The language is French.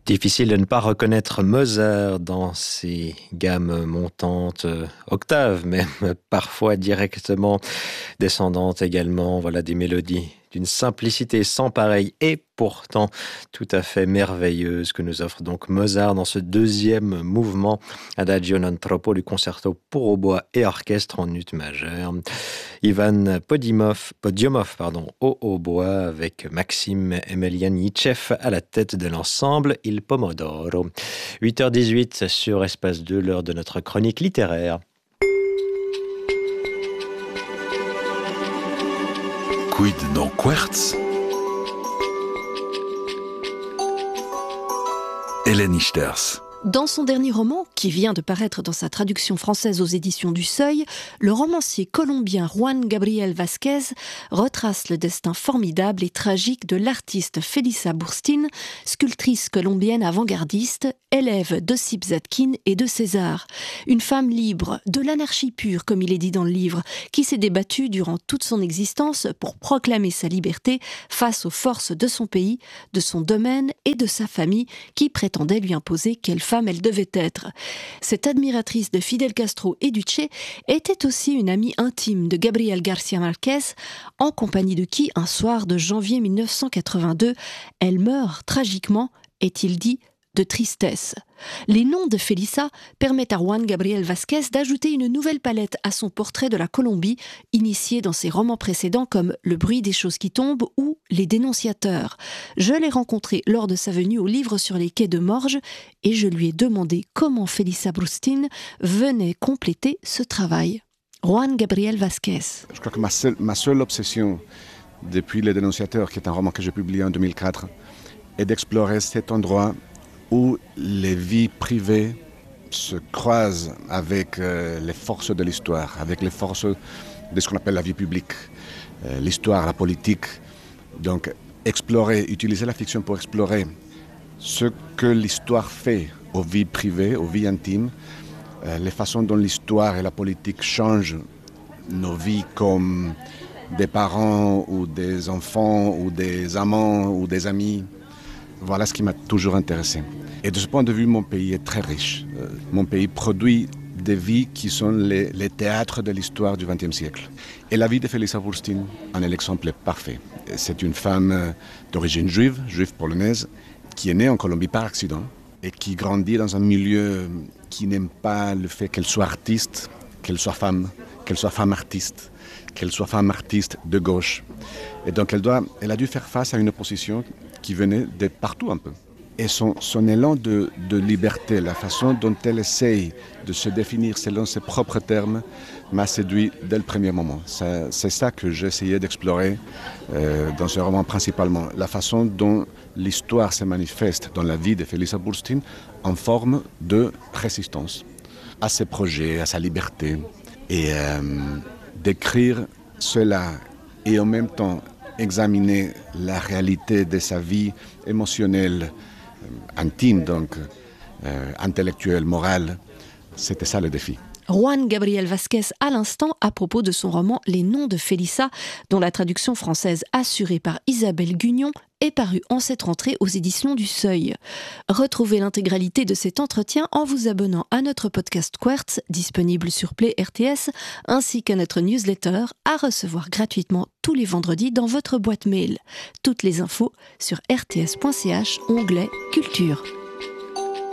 Difficile de ne pas reconnaître Mozart dans ses gammes montantes, octaves même, parfois directement descendantes également. Voilà des mélodies d'une simplicité sans pareille et pourtant tout à fait merveilleuse que nous offre donc Mozart dans ce deuxième mouvement Adagio non troppo du concerto pour hautbois et orchestre en ut majeur. Ivan Podiumov, au hautbois avec Maxime Emelianitchev à la tête de l'ensemble Il Pomodoro. 8h18 sur Espace 2, l'heure de notre chronique littéraire. Quid non querz? Hélène Ichters. Dans son dernier roman, qui vient de paraître dans sa traduction française aux éditions du Seuil, le romancier colombien Juan Gabriel Vázquez retrace le destin formidable et tragique de l'artiste Felisa Burstyn, sculptrice colombienne avant-gardiste, élève d'Ossip Zadkine et de César. Une femme libre, de l'anarchie pure, comme il est dit dans le livre, qui s'est débattue durant toute son existence pour proclamer sa liberté face aux forces de son pays, de son domaine et de sa famille, qui prétendaient lui imposer quelle femme elle devait être. Cette admiratrice de Fidel Castro et du Che était aussi une amie intime de Gabriel García Márquez, en compagnie de qui, un soir de janvier 1982, elle meurt tragiquement, est-il dit, de tristesse. Les noms de Felisa permettent à Juan Gabriel Vázquez d'ajouter une nouvelle palette à son portrait de la Colombie, initié dans ses romans précédents comme Le bruit des choses qui tombent ou Les dénonciateurs. Je l'ai rencontré lors de sa venue au livre sur les quais de Morges et je lui ai demandé comment Felisa Burstyn venait compléter ce travail. Juan Gabriel Vázquez. Je crois que ma seule obsession depuis Les dénonciateurs, qui est un roman que j'ai publié en 2004, est d'explorer cet endroit où les vies privées se croisent avec les forces de l'histoire, avec les forces de ce qu'on appelle la vie publique, l'histoire, la politique. Donc utiliser la fiction pour explorer ce que l'histoire fait aux vies privées, aux vies intimes, les façons dont l'histoire et la politique changent nos vies comme des parents ou des enfants ou des amants ou des amis. Voilà ce qui m'a toujours intéressé. Et de ce point de vue, mon pays est très riche. Mon pays produit des vies qui sont les théâtres de l'histoire du XXe siècle. Et la vie de Felisa Burstyn en est l'exemple parfait. C'est une femme d'origine juive polonaise, qui est née en Colombie par accident et qui grandit dans un milieu qui n'aime pas le fait qu'elle soit artiste, qu'elle soit femme artiste, qu'elle soit femme artiste de gauche. Et donc elle a dû faire face à une opposition qui venait de partout un peu. Et son élan de liberté, la façon dont elle essaye de se définir selon ses propres termes, m'a séduit dès le premier moment. C'est ça que j'ai essayé d'explorer dans ce roman principalement. La façon dont l'histoire se manifeste dans la vie de Felisa Burstyn en forme de résistance à ses projets, à sa liberté. Et d'écrire cela et en même temps examiner la réalité de sa vie émotionnelle, intime donc, intellectuelle, morale, c'était ça le défi. Juan Gabriel Vázquez à l'instant à propos de son roman Les noms de Felisa, dont la traduction française assurée par Isabelle Gugnon est parue en cette rentrée aux éditions du Seuil. Retrouvez l'intégralité de cet entretien en vous abonnant à notre podcast Querz, disponible sur Play RTS, ainsi qu'à notre newsletter à recevoir gratuitement tous les vendredis dans votre boîte mail. Toutes les infos sur rts.ch, onglet Culture.